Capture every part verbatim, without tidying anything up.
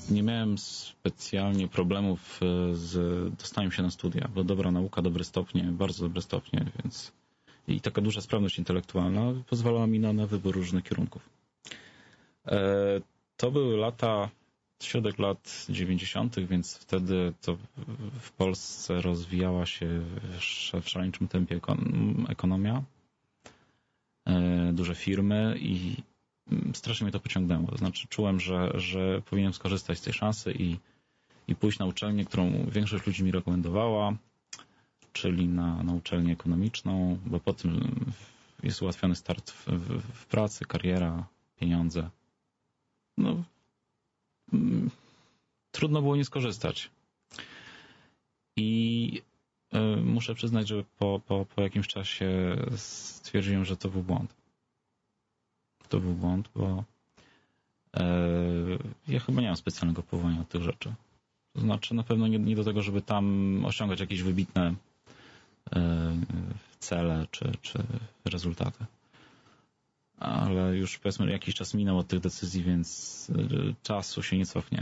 nie miałem specjalnie problemów z dostaniem się na studia, bo dobra nauka, dobre stopnie, bardzo dobre stopnie, więc i taka duża sprawność intelektualna pozwalała mi na, na wybór różnych kierunków. To były lata, środek lat dziewięćdziesiątych, więc wtedy to w Polsce rozwijała się w szaleńczym tempie ekonomia, duże firmy i strasznie mnie to pociągnęło. To znaczy czułem, że, że powinienem skorzystać z tej szansy i, i pójść na uczelnię, którą większość ludzi mi rekomendowała, czyli na, na uczelnię ekonomiczną, bo po tym jest ułatwiony start w, w, w pracy, kariera, pieniądze. No, mm, trudno było nie skorzystać. I y, muszę przyznać, że po, po, po jakimś czasie stwierdziłem, że to był błąd. To był błąd, bo y, ja chyba nie mam specjalnego powołania od tych rzeczy. To znaczy na pewno nie, nie do tego, żeby tam osiągać jakieś wybitne y, cele czy, czy rezultaty. Ale już powiedzmy jakiś czas minął od tych decyzji, więc czasu się nie cofnie.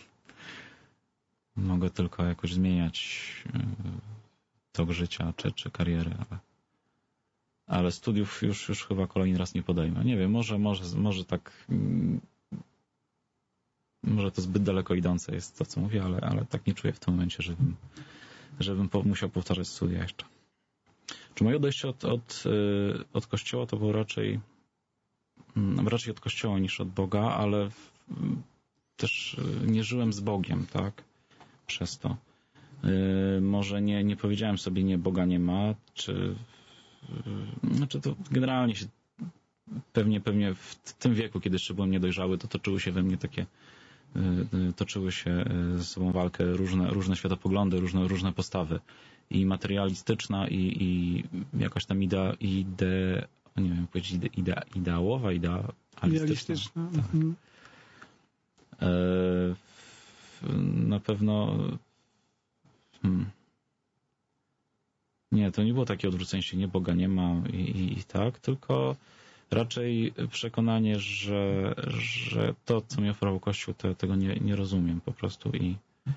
Mogę tylko jakoś zmieniać tok życia czy, czy kariery, ale, ale studiów już, już chyba kolejny raz nie podejmę. Nie wiem, może, może, może tak może to zbyt daleko idące jest to, co mówię, ale, ale tak nie czuję w tym momencie, żebym, żebym musiał powtarzać studia jeszcze. Czy moje odejście od, od, od kościoła to było raczej raczej od Kościoła niż od Boga, ale też nie żyłem z Bogiem, tak? Przez to. Yy, może nie, nie powiedziałem sobie, nie, Boga nie ma, czy yy, znaczy to generalnie się pewnie, pewnie w tym wieku, kiedy jeszcze byłem niedojrzały, to toczyły się we mnie takie yy, toczyły się ze sobą walkę różne, różne światopoglądy, różne, różne postawy i materialistyczna i, i jakaś tam idea, ide nie wiem, powiedzieć ide, ide, ideałowa, idealistyczna. Idealistyczna. Tak. Mhm. E, na pewno hmm. nie, to nie było takie odwrócenie się, nie, Boga nie ma i, i, i tak, tylko raczej przekonanie, że, że to, co mi oferował Kościół, to tego nie, nie rozumiem po prostu i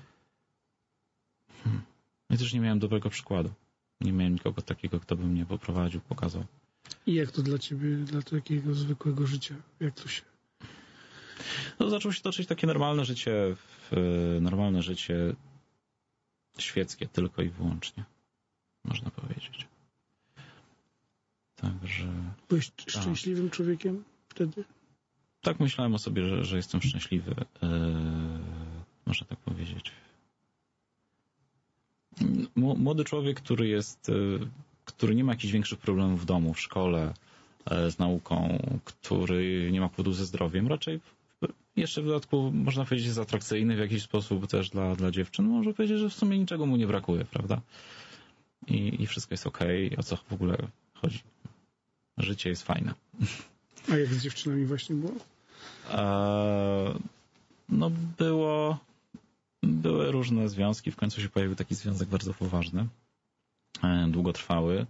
hmm. ja też nie miałem dobrego przykładu. Nie miałem nikogo takiego, kto by mnie poprowadził, pokazał. I jak to dla ciebie, dla takiego zwykłego życia? Jak to się... No, zaczęło się toczyć takie normalne życie, normalne życie świeckie tylko i wyłącznie, można powiedzieć. Także... Byłeś szczęśliwym tak. człowiekiem wtedy? Tak, myślałem o sobie, że, że jestem szczęśliwy. Yy, można tak powiedzieć. Młody człowiek, który jest... Yy, który nie ma jakichś większych problemów w domu, w szkole, z nauką, który nie ma kłopotów ze zdrowiem, raczej jeszcze w dodatku można powiedzieć jest atrakcyjny w jakiś sposób też dla, dla dziewczyn. Można powiedzieć, że w sumie niczego mu nie brakuje, prawda? I, i wszystko jest okej. Okay. O co w ogóle chodzi? Życie jest fajne. A jak z dziewczynami właśnie było? E, no było były różne związki. W końcu się pojawił taki związek bardzo poważny. Długotrwały.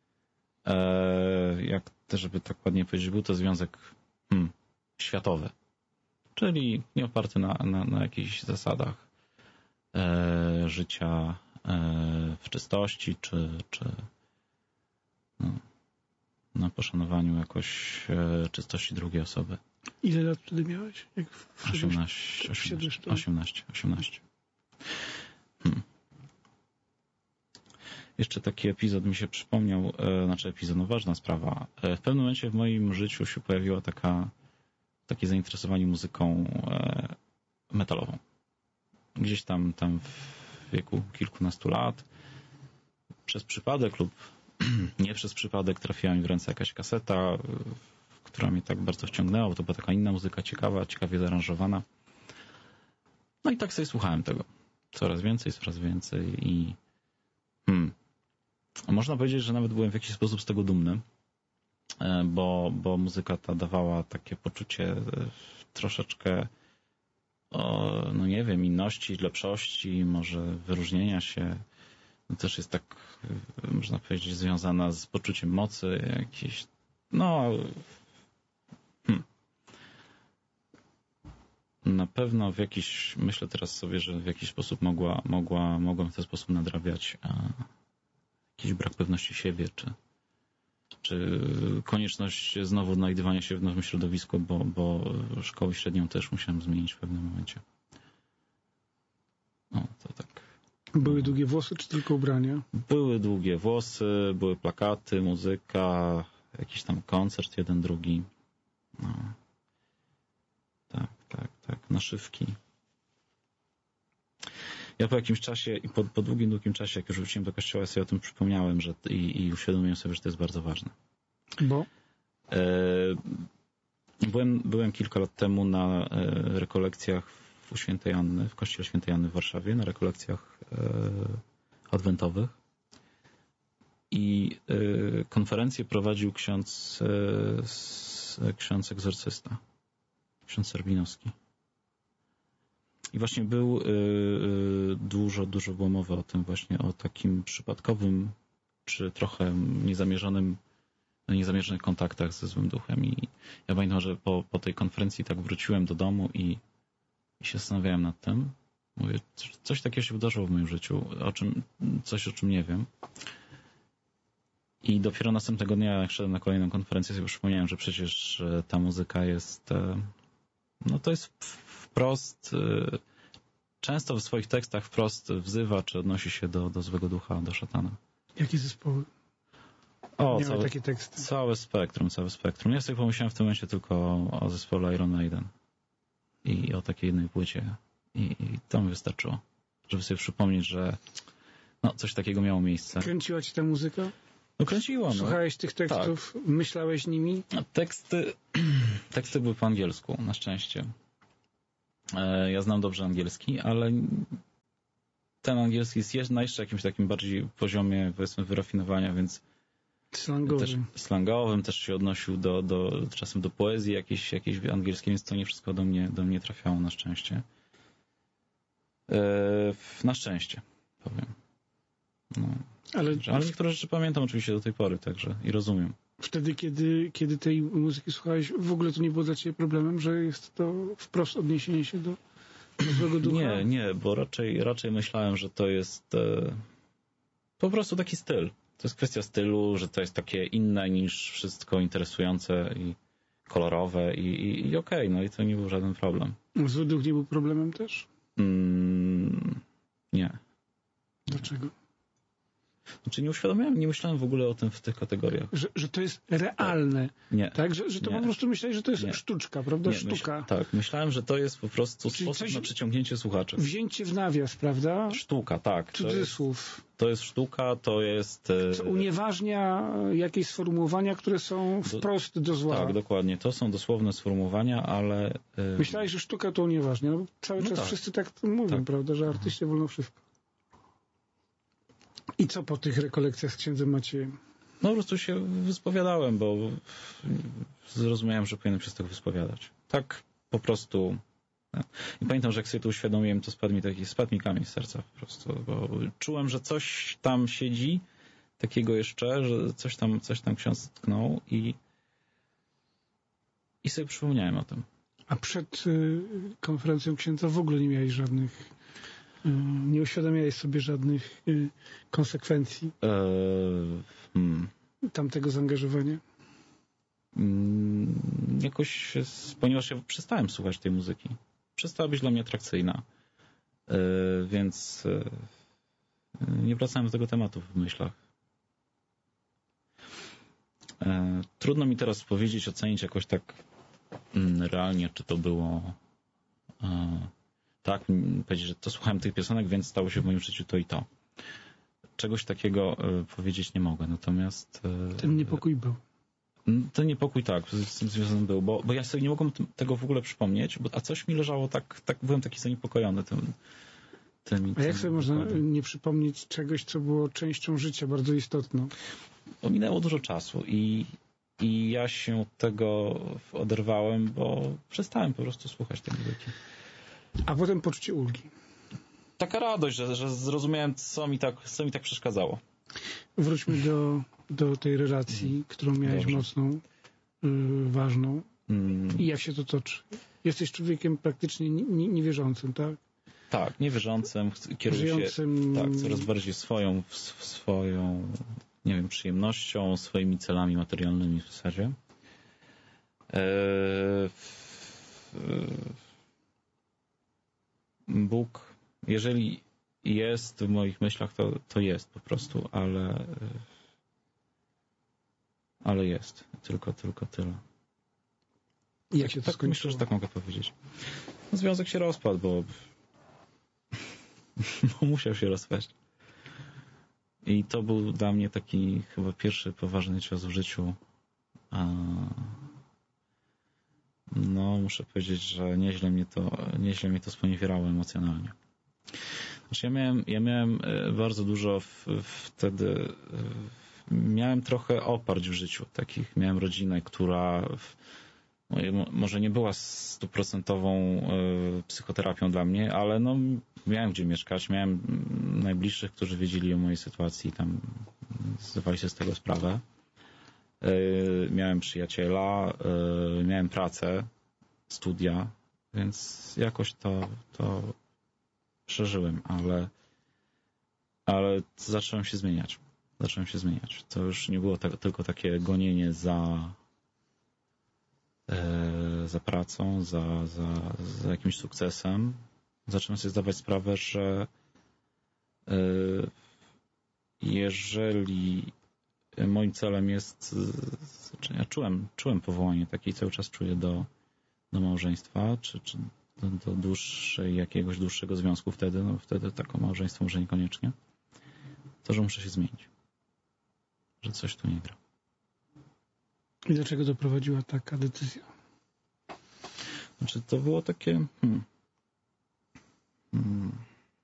E, jak też, żeby tak ładnie powiedzieć, był to związek hmm, światowy, czyli nie oparty na, na, na jakichś zasadach e, życia e, w czystości, czy, czy no, na poszanowaniu jakoś e, czystości drugiej osoby. Ile lat wtedy miałeś? Jak osiemnaście, osiemnaście, osiemnaście, osiemnaście. Hmm. Jeszcze taki epizod mi się przypomniał, e, znaczy epizod, no ważna sprawa. E, w pewnym momencie w moim życiu się pojawiło taka, takie zainteresowanie muzyką e, metalową. Gdzieś tam, tam w wieku kilkunastu lat przez przypadek lub nie przez przypadek trafiła mi w ręce jakaś kaseta, która mnie tak bardzo wciągnęła, bo to była taka inna muzyka, ciekawa, ciekawie zaaranżowana. No i tak sobie słuchałem tego. Coraz więcej, coraz więcej i hmm, można powiedzieć, że nawet byłem w jakiś sposób z tego dumny, bo, bo muzyka ta dawała takie poczucie troszeczkę, o, no nie wiem, inności, lepszości, może wyróżnienia się. No też jest tak, można powiedzieć, związana z poczuciem mocy, jakiś, no, hmm. na pewno w jakiś, myślę teraz sobie, że w jakiś sposób mogła, mogła, mogłem w ten sposób nadrabiać a, jakiś brak pewności siebie, czy, czy konieczność znowu odnajdywania się w nowym środowisku, bo, bo szkołę średnią też musiałem zmienić w pewnym momencie. No, to tak. Były długie włosy, czy tylko ubrania? Były długie włosy, były plakaty, muzyka, jakiś tam koncert, jeden, drugi. No. Tak, tak, tak, naszywki. Ja po jakimś czasie i po, po długim, długim czasie, jak już wróciłem do kościoła, sobie o tym przypomniałem, że i, i uświadomiłem sobie, że to jest bardzo ważne. Bo? E, byłem, byłem kilka lat temu na e, rekolekcjach u Świętej Anny, w kościele Świętej Anny w Warszawie, na rekolekcjach e, adwentowych. I e, konferencję prowadził ksiądz, e, s, ksiądz egzorcysta, ksiądz Serbinowski. I właśnie był y, y, dużo, dużo było mowy o tym właśnie, o takim przypadkowym, czy trochę niezamierzonym, niezamierzonych kontaktach ze złym duchem. I ja pamiętam, że po, po tej konferencji tak wróciłem do domu i, i się zastanawiałem nad tym. Mówię, coś takiego się wydarzyło w moim życiu, o czym, coś, o czym nie wiem. I dopiero następnego dnia, jak szedłem na kolejną konferencję, sobie przypomniałem, że przecież ta muzyka jest, no to jest wprost, często w swoich tekstach wprost wzywa, czy odnosi się do, do złego ducha, do szatana. Jakie zespoły? O, Miały całe, takie teksty. Całe spektrum, całe spektrum. Ja sobie pomyślałem w tym momencie tylko o, o zespole Iron Maiden i o takiej jednej płycie. I, i to mi wystarczyło, żeby sobie przypomnieć, że no, coś takiego miało miejsce. Kręciła ci ta muzyka? No kręciło. No. Słuchałeś tych tekstów? Tak. Myślałeś nimi? Teksty, teksty były po angielsku, na szczęście. Ja znam dobrze angielski, ale ten angielski jest na jeszcze jakimś takim bardziej poziomie, powiedzmy, wyrafinowania, więc slangowym. Też, slangowym też się odnosił do, do czasem do poezji jakiejś, jakiejś angielskiej, więc to nie wszystko do mnie, do mnie trafiało na szczęście. E, na szczęście, powiem. No. Ale, ale niektóre rzeczy pamiętam oczywiście do tej pory, także i rozumiem. Wtedy, kiedy, kiedy tej muzyki słuchałeś, w ogóle to nie było dla ciebie problemem, że jest to wprost odniesienie się do, do złego ducha? Nie, nie, bo raczej, raczej myślałem, że to jest e, po prostu taki styl. To jest kwestia stylu, że to jest takie inne niż wszystko interesujące i kolorowe i, i, i okej, okay, no i to nie był żaden problem. Zły duch nie był problemem też? Mm, nie. Dlaczego? Znaczy nie uświadomiałem, nie myślałem w ogóle o tym w tych kategoriach. Że, że to jest realne. Nie. Tak? Że, że to nie. po prostu myślałeś, że to jest nie. sztuczka, prawda? Nie, Sztuka. Myśl, tak, myślałem, że to jest po prostu Czyli sposób na przyciągnięcie słuchaczy. Wzięcie w nawias, prawda? Sztuka, tak. Cudzysłów. To jest, to jest sztuka, to jest... Co unieważnia jakieś sformułowania, które są wprost do, do zła. Tak, dokładnie. To są dosłowne sformułowania, ale... Myślałeś, że sztuka to unieważnia. No, cały no czas tak. Wszyscy tak mówią, tak. prawda? Że artyście wolno wszystko. I co po tych rekolekcjach z księdzem Maciejem? No po prostu się wyspowiadałem, bo zrozumiałem, że powinienem się z tego wyspowiadać. Tak po prostu. I pamiętam, że jak sobie to uświadomiłem, to spadł mi taki, spadł mi kamień z serca po prostu, bo czułem, że coś tam siedzi, takiego jeszcze, że coś tam, coś tam ksiądz tknął i i sobie przypomniałem o tym. A przed y, konferencją księdza w ogóle nie miałeś żadnych nie uświadamiałeś sobie żadnych y, konsekwencji eee, hmm. tamtego zaangażowania? Mm, jakoś, ponieważ ja przestałem słuchać tej muzyki. Przestała być dla mnie atrakcyjna. Eee, więc e, nie wracałem do tego tematu w myślach. Eee, trudno mi teraz powiedzieć, ocenić jakoś tak mm, realnie, czy to było... E, tak, powiedzieć, że to słuchałem tych piosenek, więc stało się w moim życiu to i to. Czegoś takiego y, powiedzieć nie mogę, natomiast... Y, Ten niepokój był. Y, ten niepokój tak, z tym związany był, bo, bo ja sobie nie mogłem tego w ogóle przypomnieć, bo, a coś mi leżało tak, tak byłem taki zaniepokojony tym. tym a jak tym sobie można wykładem. nie przypomnieć czegoś, co było częścią życia, bardzo istotną? Ominęło dużo czasu i, i ja się od tego oderwałem, bo przestałem po prostu słuchać tej muzyki. A potem poczucie ulgi. Taka radość, że, że zrozumiałem, co mi tak, co mi tak przeszkadzało. Wróćmy do, do tej relacji, którą miałeś Dobrze. mocną, yy, ważną. Mm. I jak się to toczy? Jesteś człowiekiem praktycznie niewierzącym, tak? Tak, niewierzącym, kieruję Żyjącym... się tak, coraz bardziej swoją, swoją, nie wiem, przyjemnością, swoimi celami materialnymi w zasadzie. Bóg, jeżeli jest w moich myślach, to, to jest po prostu, ale ale jest. Tylko, tylko tyle. I jak się to tak, skończyło? myślę, że tak mogę powiedzieć. No, związek się rozpadł, bo, bo musiał się rozpaść. I to był dla mnie taki chyba pierwszy poważny cios w życiu. A... No, muszę powiedzieć, że nieźle mnie to, nieźle mnie to sponiewierało emocjonalnie. Znaczy ja miałem, ja miałem bardzo dużo w, wtedy, miałem trochę oparć w życiu takich. Miałem rodzinę, która w, może nie była stuprocentową psychoterapią dla mnie, ale no, miałem gdzie mieszkać, miałem najbliższych, którzy wiedzieli o mojej sytuacji, tam zdawali sobie z tego sprawę. Miałem przyjaciela, miałem pracę, studia, więc jakoś to, to przeżyłem, ale, ale zacząłem się zmieniać. Zacząłem się zmieniać. To już nie było tak, tylko takie gonienie za, za pracą, za, za, za jakimś sukcesem. Zacząłem sobie zdawać sprawę, że jeżeli moim celem jest, znaczy ja czułem, czułem powołanie takie i cały czas czuję do, do małżeństwa, czy, czy do, do dłuższej, jakiegoś dłuższego związku wtedy, no wtedy takie małżeństwo może niekoniecznie, to, że muszę się zmienić. Że coś tu nie gra. I dlaczego doprowadziła taka decyzja? Znaczy to było takie... Hmm, hmm,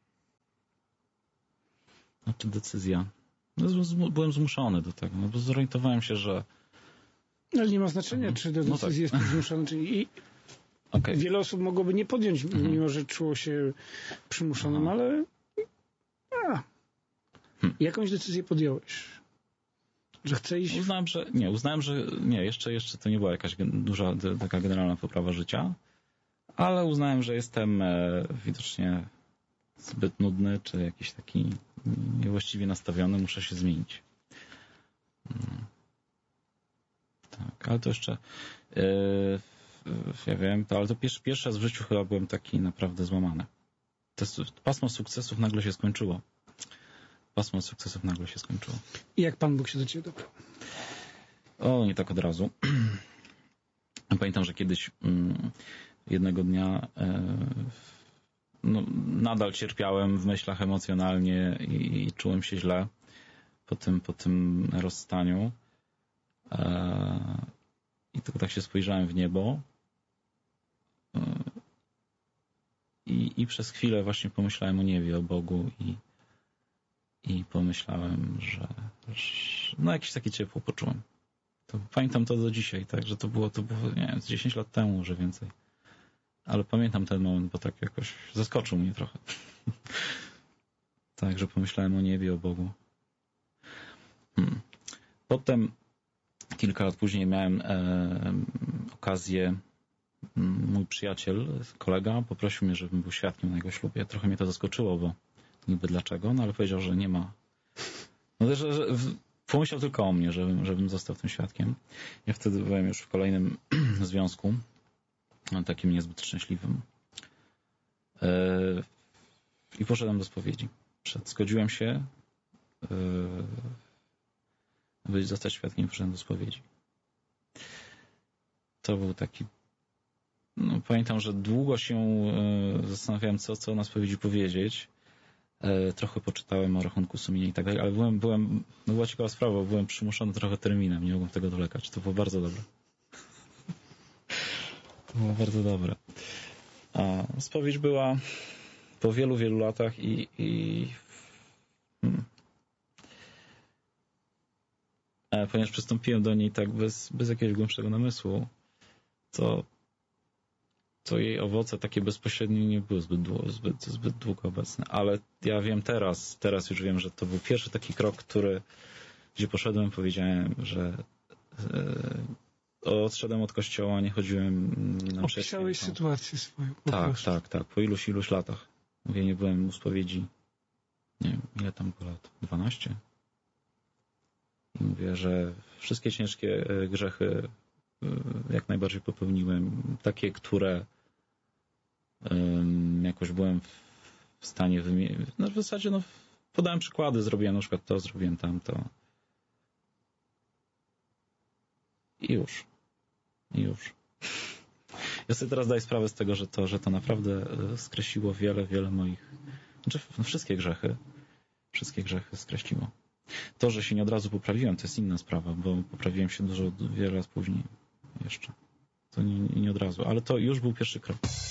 znaczy decyzja... No, byłem zmuszony do tego, no bo zorientowałem się, że... Ale nie ma znaczenia, czy do decyzji no tak. jesteś zmuszony, czy... I okay. Wiele osób mogłoby nie podjąć, mhm. mimo że czuło się przymuszonym, Aha. ale... A, hmm. Jakąś decyzję podjąłeś? Że chcę iść... Uznałem, że... Nie, uznałem, że... Nie, jeszcze, jeszcze to nie była jakaś duża, taka generalna poprawa życia, ale uznałem, że jestem e, widocznie zbyt nudny, czy jakiś taki niewłaściwie nastawiony, muszę się zmienić. Hmm. Tak, ale to jeszcze yy, ja wiem, to, ale to pierwszy, pierwszy raz w życiu chyba byłem taki naprawdę złamany. To pasmo sukcesów nagle się skończyło. Pasmo sukcesów nagle się skończyło. I jak Pan Bóg się do Ciebie dobrał? O, nie tak od razu. Pamiętam, że kiedyś mm, jednego dnia yy, no, nadal cierpiałem w myślach emocjonalnie i, i czułem się źle po tym, po tym rozstaniu. I tylko tak się spojrzałem w niebo i, i przez chwilę właśnie pomyślałem o niebie, o Bogu i, i pomyślałem, że, że no jakieś takie ciepło poczułem. To, pamiętam to do dzisiaj, tak, że to było, to było nie wiem, dziesięć lat temu, może więcej. Ale pamiętam ten moment, bo tak jakoś zaskoczył mnie trochę. Tak, że pomyślałem o niebie, o Bogu. Hmm. Potem kilka lat później miałem e, okazję, mój przyjaciel, kolega poprosił mnie, żebym był świadkiem na jego ślubie. Trochę mnie to zaskoczyło, bo niby dlaczego, no ale powiedział, że nie ma. No, że, że pomyślał tylko o mnie, żebym, żebym został tym świadkiem. Ja wtedy byłem już w kolejnym związku, takim niezbyt szczęśliwym. E, I poszedłem do spowiedzi. Przed, zgodziłem się e, być zostać świadkiem, poszedłem do spowiedzi. To był taki... No, pamiętam, że długo się e, zastanawiałem, co, co na spowiedzi powiedzieć. E, trochę poczytałem o rachunku sumienia i tak dalej, ale byłem, byłem, no była ciekawa sprawa, bo byłem przymuszony trochę terminem, nie mogłem tego dolekać. To było bardzo dobre. To było bardzo dobre. A spowiedź była po wielu, wielu latach i, i hmm. e, ponieważ przystąpiłem do niej tak bez, bez jakiegoś głębszego namysłu, to, to jej owoce takie bezpośrednie nie były zbyt długo, zbyt, zbyt długo obecne. Ale ja wiem teraz, teraz już wiem, że to był pierwszy taki krok, który, gdzie poszedłem, powiedziałem, że e, odszedłem od kościoła, nie chodziłem na mszę. Opisałeś sytuację swoją. Tak, prostu. tak, tak. Po iluś, iluś latach. Mówię, nie byłem u spowiedzi. Nie wiem, ile tam było lat? dwanaście? I mówię, że wszystkie ciężkie grzechy jak najbardziej popełniłem. Takie, które um, jakoś byłem w stanie wymienić. No w zasadzie no, podałem przykłady, zrobiłem na przykład to, zrobiłem tamto. I już. I już. Ja sobie teraz daję sprawę z tego, że to, że to naprawdę skreśliło wiele, wiele moich... Znaczy, no wszystkie grzechy. Wszystkie grzechy skreśliło. To, że się nie od razu poprawiłem, to jest inna sprawa, bo poprawiłem się dużo, wiele lat później jeszcze. To nie, nie od razu, ale to już był pierwszy krok.